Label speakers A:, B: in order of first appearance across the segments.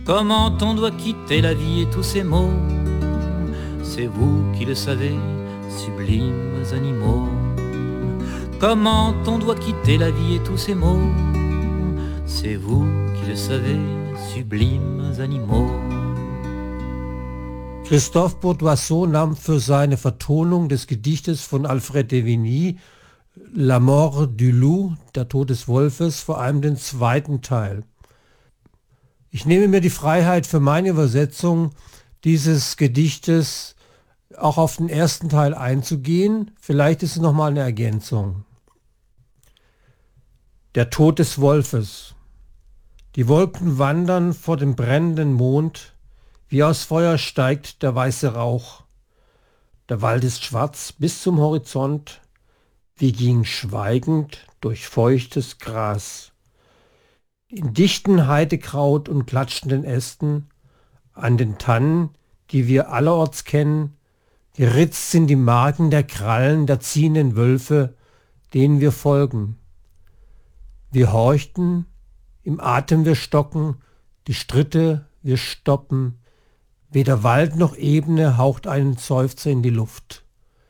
A: Comment on doit quitter la vie et tous ses maux, c'est vous qui le savez, sublimes animaux. Comment on doit quitter la vie et tous ses maux, c'est vous qui le savez, sublimes animaux.
B: Christophe Bourdoisseau nahm für seine Vertonung des Gedichtes von Alfred de Vigny La Mort du Loup, der Tod des Wolfes, vor allem den zweiten Teil. Ich nehme mir die Freiheit für meine Übersetzung dieses Gedichtes auch auf den ersten Teil einzugehen. Vielleicht ist es nochmal eine Ergänzung. Der Tod des Wolfes. Die Wolken wandern vor dem brennenden Mond, wie aus Feuer steigt der weiße Rauch. Der Wald ist schwarz bis zum Horizont, wir gingen schweigend durch feuchtes Gras. In dichten Heidekraut und klatschenden Ästen, an den Tannen, die wir allerorts kennen, geritzt sind die Marken der Krallen der ziehenden Wölfe, denen wir folgen. Wir horchten, im Atem wir stocken, die Stritte wir stoppen, weder Wald noch Ebene haucht einen Seufzer in die Luft.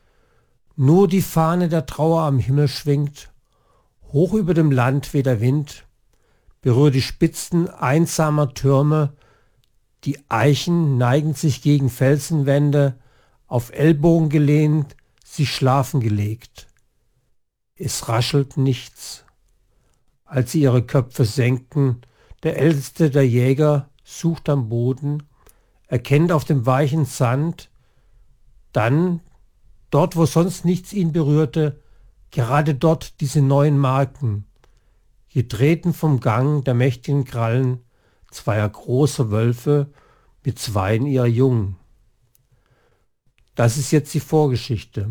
B: Nur die Fahne der Trauer am Himmel schwingt, hoch über dem Land weht der Wind, berührt die Spitzen einsamer Türme, die Eichen neigen sich gegen Felsenwände, auf Ellbogen gelehnt, sie schlafen gelegt. Es raschelt nichts. Als sie ihre Köpfe senken, der älteste der Jäger sucht am Boden, erkennt auf dem weichen Sand, dann, dort wo sonst nichts ihn berührte, gerade dort diese neuen Marken, getreten vom Gang der mächtigen Krallen zweier großer Wölfe mit zweien ihrer Jungen. Das ist jetzt die Vorgeschichte.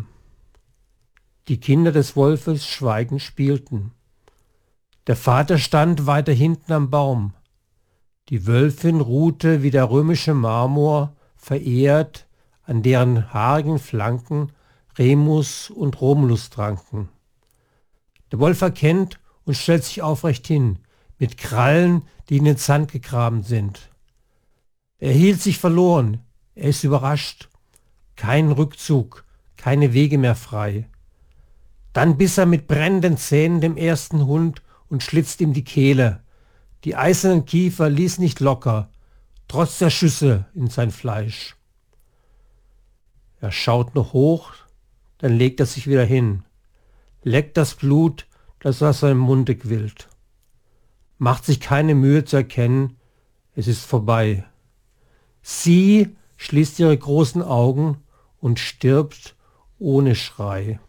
B: Die Kinder des Wolfes schweigend spielten. Der Vater stand weiter hinten am Baum. Die Wölfin ruhte wie der römische Marmor, verehrt, an deren haarigen Flanken Remus und Romulus tranken. Der Wolf erkennt und stellt sich aufrecht hin, mit Krallen, die in den Sand gegraben sind. Er hielt sich verloren, er ist überrascht. Kein Rückzug, keine Wege mehr frei. Dann biss er mit brennenden Zähnen dem ersten Hund und schlitzt ihm die Kehle. Die eisernen Kiefer ließ nicht locker, trotz der Schüsse in sein Fleisch. Er schaut noch hoch, dann legt er sich wieder hin, leckt das Blut, das aus seinem Munde quillt. Macht sich keine Mühe zu erkennen, es ist vorbei. Sie schließt ihre großen Augen und stirbt ohne Schrei.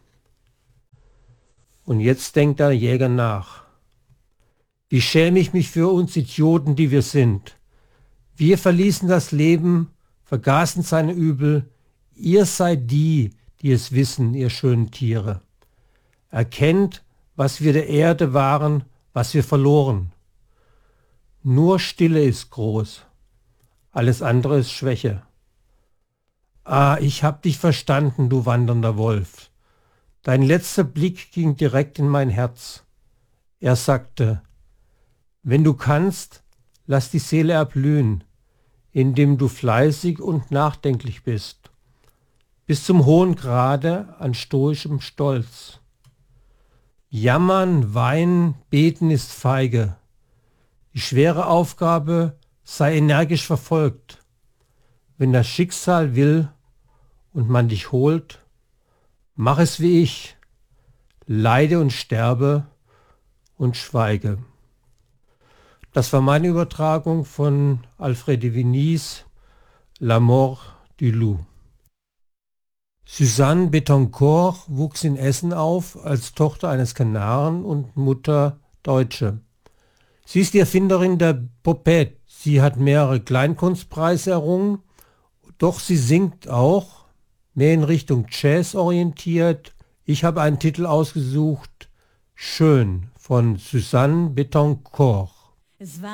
B: Und jetzt denkt der Jäger nach. Wie schäme ich mich für uns Idioten, die wir sind. Wir verließen das Leben, vergaßen seine Übel. Ihr seid die, die es wissen, ihr schönen Tiere. Erkennt, was wir der Erde waren, was wir verloren. Nur Stille ist groß. Alles andere ist Schwäche. Ah, ich hab dich verstanden, du wandernder Wolf. Dein letzter Blick ging direkt in mein Herz. Er sagte, wenn du kannst, lass die Seele erblühen, indem du fleißig und nachdenklich bist, bis zum hohen Grade an stoischem Stolz. Jammern, weinen, beten ist feige. Die schwere Aufgabe sei energisch verfolgt. Wenn das Schicksal will und man dich holt, mach es wie ich, leide und sterbe und schweige. Das war meine Übertragung von Alfred de Vignys La Mort du Loup. Suzanne Bettencourt wuchs in Essen auf als Tochter eines Kanaren und Mutter Deutsche. Sie ist die Erfinderin der Popette. Sie hat mehrere Kleinkunstpreise errungen, doch sie singt auch, mehr in Richtung Jazz orientiert. Ich habe einen Titel ausgesucht, Schön von Suzanne Bettencourt.